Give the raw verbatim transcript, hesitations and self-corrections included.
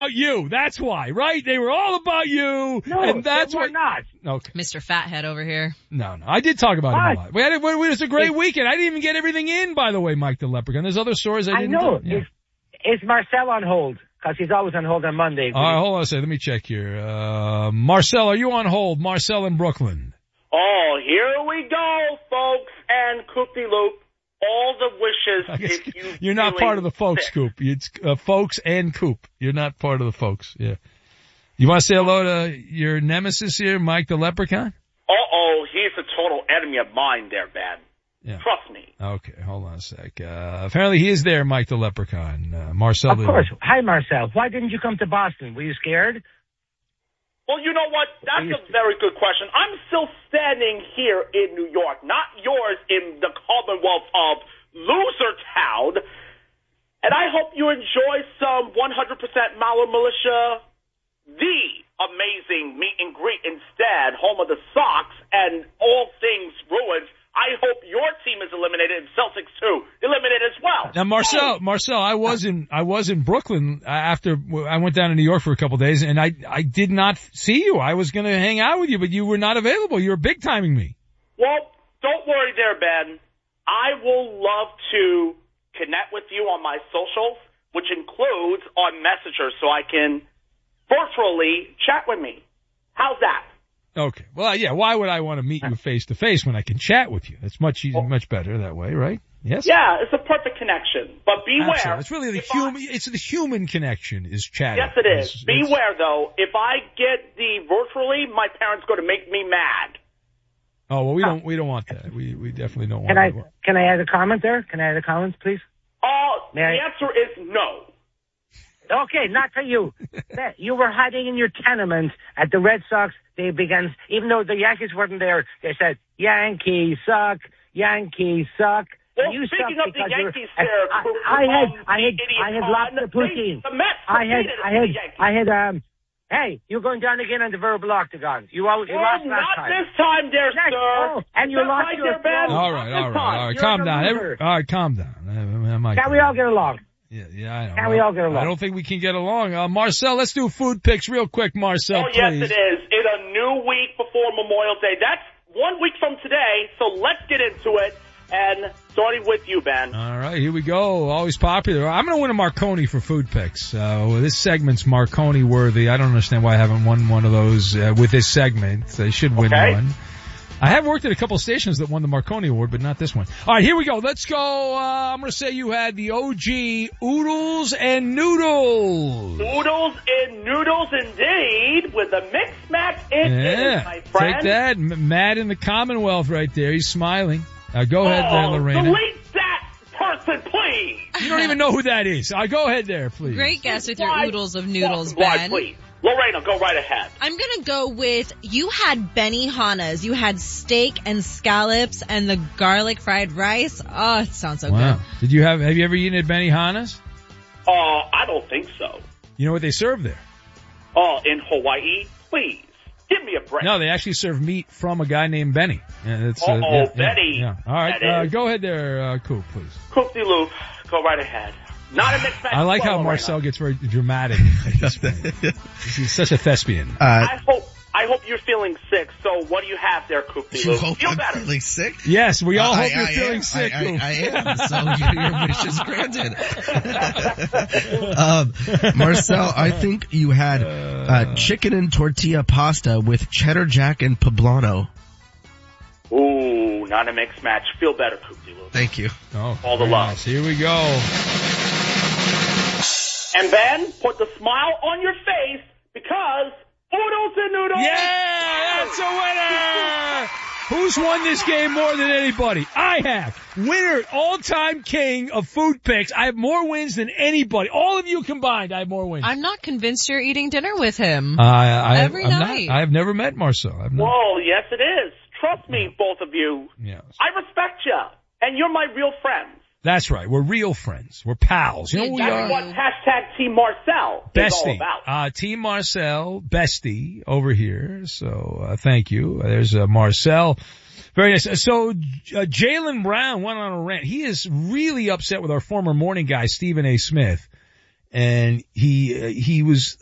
you. That's why, right? They were all about you. No, and that's they were what, not. Okay. Mister Fathead over here. No, no. I did talk about What? him a lot. We had it, it was a great It, weekend. I didn't even get everything in, by the way, Mike the Leprechaun. There's other stories I I didn't know. do. Yeah. Is, is Marcel on hold? Because he's always on hold on Monday. All right, hold on a second. Let me check here. Uh, Marcel, are you on hold? Marcel in Brooklyn. Oh, here we go, folks, and Coop-de-Loop. All the wishes if you You're not part of the folks, sick. Coop. It's uh, folks and Coop. You're not part of the folks. Yeah. You want to say hello to your nemesis here, Mike the Leprechaun? Uh-oh, he's a total enemy of mine there, Ben. Yeah. Trust me. Okay, hold on a sec. Uh, apparently he is there, Mike the Leprechaun. Uh, Marcel. Of course. Hi, Marcel. Why didn't you come to Boston? Were you scared? Well, you know what? That's a very good question. I'm still standing here in New York, not yours in the Commonwealth of Loser Town. And I hope you enjoy some one hundred percent Maller Militia, the amazing meet and greet instead, home of the Sox and all things Bruins. I hope your team is eliminated and Celtics too eliminated as well. Now, Marcel, Marcel, I was in, I was in Brooklyn after I went down to New York for a couple of days, and I, I did not see you. I was going to hang out with you, but you were not available. You were big timing me. Well, don't worry there, Ben. I will love to connect with you on my socials, which includes on Messenger, so I can virtually chat with me. How's that? Okay. Well, yeah, why would I want to meet you face to face when I can chat with you? It's much easier, much better that way, right? Yes? Yeah, it's a perfect connection. But beware. Absolutely. It's really the human, I, it's the human connection is chatting. Yes, it is. It's, beware it's, though, if I get the virtually, my parents are going to make me mad. Oh, well, we don't, we don't want that. We, we definitely don't can want I, that. Can I add a comment there? Can I add a comment, please? Oh, uh, the I? answer is no. Okay, not for you. You were hiding in your tenement at the Red Sox. They began, even though the Yankees weren't there, they said, Yankees suck, Yankees suck. Well, you speaking suck of the Yankees there, I, Coop, I, I had, um, I had, I had lots of poutine. The Mets I had, I had, the I had, um, hey, you're going down again on the verbal octagon. You, all, you oh, lost last not time. this time, there, Yes, sir. oh, and you That's lost right your there, Ben. All right, all right, all right. You're Calm a down. loser. Every, all right, calm down. I, I might Can we all get along? Yeah, yeah, I know. Can we all get along? I don't think we can get along. Uh, Marcel, let's do food picks real quick, Marcel, Oh, please. yes, it is. In a new week before Memorial Day. That's one week from today, so let's get into it. And starting with you, Ben. All right, here we go. Always popular. I'm going to win a Marconi for food picks. Uh, this segment's Marconi worthy. I don't understand why I haven't won one of those uh, with this segment. They should win okay. one. I have worked at a couple of stations that won the Marconi Award, but not this one. All right, here we go. Let's go. Uh, I'm going to say you had the O G Oodles and Noodles. Oodles and Noodles, indeed, with a mix match it yeah. is, my friend. Take that. M- Matt in the Commonwealth right there. He's smiling. Uh, go ahead oh, there, Lorena. Delete that person, please. You don't even know who that is. Uh, go ahead there, please. Great guess with your Why? oodles of noodles, Why, Ben. please. Lorena, go right ahead. I'm gonna go with, you had Benihana's. You had steak and scallops and the garlic fried rice. Oh, it sounds so Wow. good. Did you have, have you ever eaten at Benihana's? Uh, I don't think so. You know what they serve there? Oh, in Hawaii? Please. Give me a break. No, they actually serve meat from a guy named Benny. Yeah, it's, Uh-oh, uh, yeah, Benny. Yeah, yeah. All right, That uh, is. go ahead there, uh, Coop, please. Coop-de-Loop, go right ahead. Not a mixed match. I like how Lorena. Marcel gets very dramatic. He's such a thespian. Uh, I hope I hope you're feeling sick. So what do you have there, you Coop-de-Loop? hope Feel I'm better. feeling sick? Yes, we all Uh, hope I, you're I feeling am. sick, I, Coop. I, I am. So your, your wish is granted. um, Marcel, I think you had uh, chicken and tortilla pasta with cheddar jack and poblano. Ooh, not a mixed match. Feel better, Coop-de-Loop. Thank you. Oh, All the very love. nice. Here we go. And Ben, put the smile on your face because Oodles and Noodles. Yeah, that's a winner. Who's won this game more than anybody? I have. Winner, all-time king of food picks. I have more wins than anybody. All of you combined, I have more wins. I'm not convinced you're eating dinner with him. Uh, I, Every I'm night. Not, I have never met Marcel. I've not. Whoa, yes it is. Trust me, both of you. Yes. I respect you, and you're my real friends. That's right. We're real friends. We're pals. You know what we That's are? What hashtag Team Marcel is all Bestie. about. Uh, Team Marcel, bestie over here. So, uh, thank you. Uh, there's, uh, Marcel. Very nice. So, uh, Jaylen Brown went on a rant. He is really upset with our former morning guy, Stephen A. Smith. and he uh, he was